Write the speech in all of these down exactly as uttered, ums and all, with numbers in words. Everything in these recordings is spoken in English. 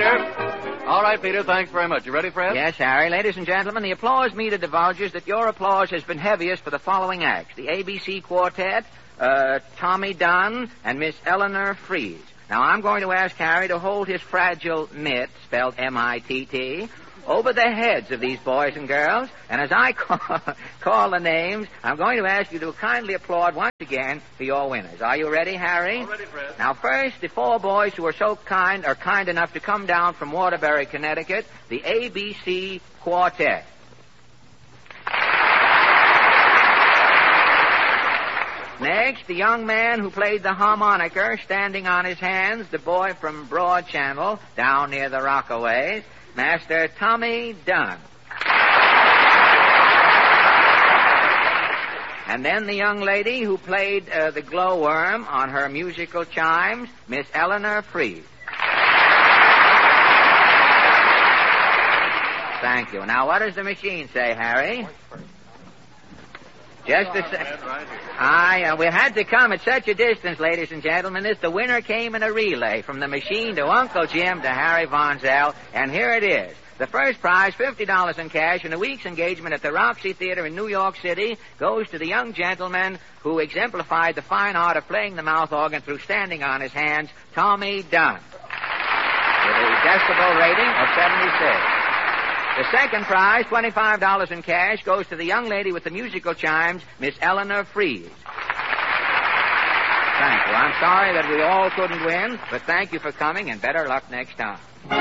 Peter. All right, Peter, thanks very much. You ready, Fred? Yes, Harry. Ladies and gentlemen, the applause meter divulges that your applause has been heaviest for the following acts. The A B C Quartet, uh, Tommy Dunn, and Miss Eleanor Fries. Now, I'm going to ask Harry to hold his fragile mitt, spelled M I T T, over the heads of these boys and girls, and as I call, call the names, I'm going to ask you to kindly applaud once again for your winners. Are you ready, Harry? All ready, Fred. Now, first, the four boys who are so kind, are kind enough to come down from Waterbury, Connecticut, the A B C Quartet. Next, the young man who played the harmonica, standing on his hands, the boy from Broad Channel, down near the Rockaways, Master Tommy Dunn. And then the young lady who played uh, the glowworm on her musical chimes, Miss Eleanor Fries. Thank you. Now, what does the machine say, Harry? Just a second. I, uh, we had to come at such a distance, ladies and gentlemen. This, the winner came in a relay from the machine to Uncle Jim to Harry Von Zell, and here it is. The first prize, fifty dollars in cash, and a week's engagement at the Roxy Theater in New York City goes to the young gentleman who exemplified the fine art of playing the mouth organ through standing on his hands, Tommy Dunn, with a decibel rating of seventy-six. The second prize, twenty-five dollars in cash, goes to the young lady with the musical chimes, Miss Eleanor Fries. Thank you. I'm sorry that we all couldn't win, but thank you for coming, and better luck next time.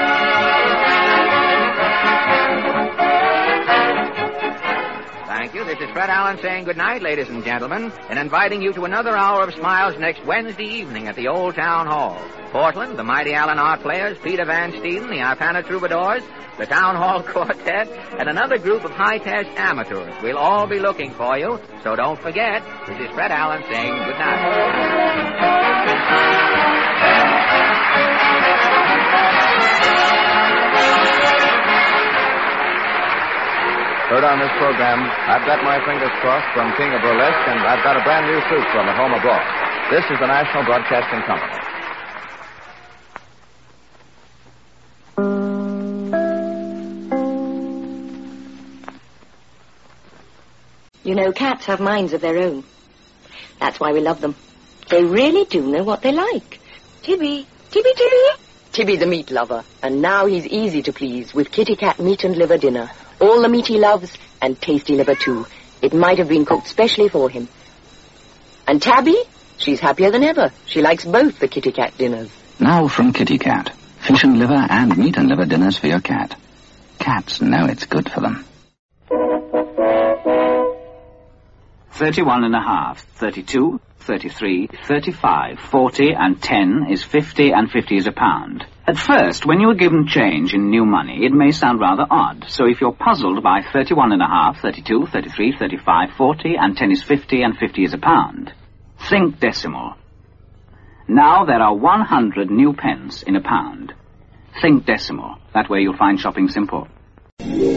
Thank you. This is Fred Allen saying good night, ladies and gentlemen, and inviting you to another hour of smiles next Wednesday evening at the Old Town Hall. Portland, the Mighty Allen Art Players, Peter Van Steeden, the Ipana Troubadours, the Town Hall Quartet, and another group of high-test amateurs. We'll all be looking for you, so don't forget. This is Fred Allen saying good night. Heard on this program, I've got my fingers crossed from King of Burlesque, and I've got a brand new suit from At Home Abroad. This is the National Broadcasting Company. You know, cats have minds of their own. That's why we love them. They really do know what they like. Tibby, Tibby, Tibby. Tibby the meat lover, and now he's easy to please with Kitty Cat meat and liver dinner. All the meat he loves, and tasty liver too. It might have been cooked specially for him. And Tabby? She's happier than ever. She likes both the Kitty Cat dinners. Now from Kitty Cat. Fish and liver and meat and liver dinners for your cat. Cats know it's good for them. Thirty-one and a half, thirty-two, thirty-three, thirty-five, forty, and ten is fifty, and fifty is a pound. At first, when you are given change in new money, it may sound rather odd. So if you're puzzled by thirty-one and a half, thirty-two, thirty-three, thirty-five, forty, and ten is fifty, and fifty is a pound, think decimal. Now there are one hundred new pence in a pound. Think decimal. That way you'll find shopping simple.